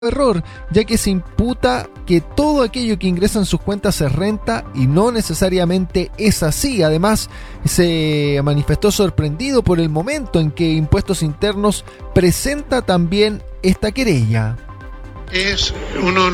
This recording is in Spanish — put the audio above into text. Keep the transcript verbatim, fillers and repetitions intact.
error, ya que se imputa que todo aquello que ingresa en sus cuentas es renta y no necesariamente es así. Además, se manifestó sorprendido por el momento en que Impuestos Internos presenta también esta querella. Es uno